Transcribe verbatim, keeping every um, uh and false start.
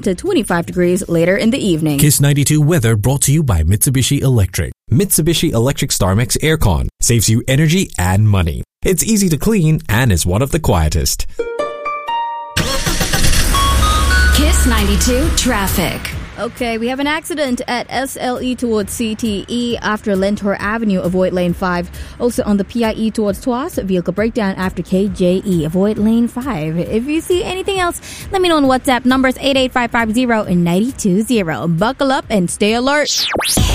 to twenty-five degrees later in the evening. Kiss ninety-two weather brought to you by Mitsubishi Electric. Mitsubishi Electric StarMax Aircon saves you energy and money. It's easy to clean and is one of the quietest. Kiss ninety-two traffic. Okay, we have an accident at S L E towards C T E after Lentor Avenue. Avoid lane five. Also on the P I E towards Tuas, vehicle breakdown after K J E. Avoid lane five. If you see anything else, let me know on WhatsApp. Numbers eight eight five five zero and nine two zero. Buckle up and stay alert.